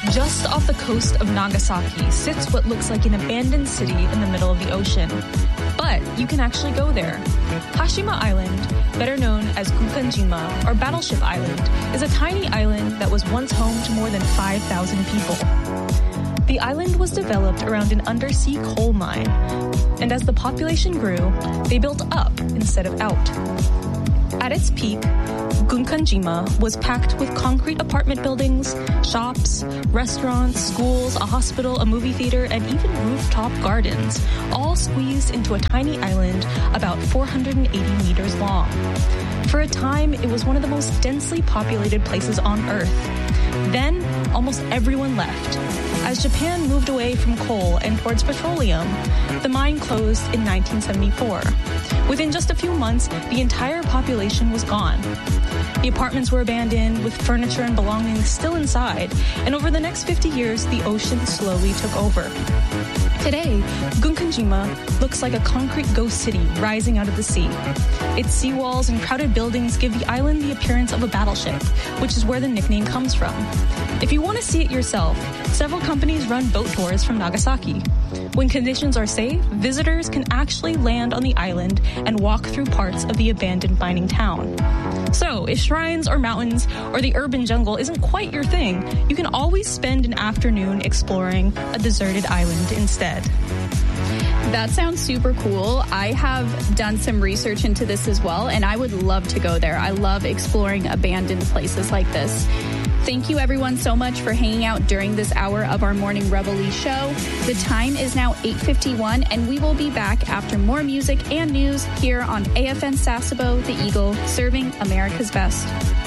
Just off the coast of Nagasaki sits what looks like an abandoned city in the middle of the ocean. But you can actually go there. Hashima Island, better known as Gunkanjima, or Battleship Island, is a tiny island that was once home to more than 5,000 people. The island was developed around an undersea coal mine, and as the population grew, they built up instead of out. At its peak, Gunkanjima was packed with concrete apartment buildings, shops, restaurants, schools, a hospital, a movie theater, and even rooftop gardens, all squeezed into a tiny island about 480 meters long. For a time, it was one of the most densely populated places on Earth. Then, almost everyone left. As Japan moved away from coal and towards petroleum, the mine closed in 1974. Within just a few months, the entire population was gone. The apartments were abandoned, with furniture and belongings still inside, and over the next 50 years, the ocean slowly took over. Today, Gunkanjima looks like a concrete ghost city rising out of the sea. Its seawalls and crowded buildings give the island the appearance of a battleship, which is where the nickname comes from. If you want to see it yourself, several companies run boat tours from Nagasaki. When conditions are safe, visitors can actually land on the island and walk through parts of the abandoned mining town. So, if shrines or mountains or the urban jungle isn't quite your thing, you can always spend an afternoon exploring a deserted island instead. That sounds super cool. I have done some research into this as well, and I would love to go there. I love exploring abandoned places like this. Thank you, everyone, so much for hanging out during this hour of our Morning Reveille show. The time is now 8:51, and we will be back after more music and news here on AFN Sasebo, The Eagle, serving America's best.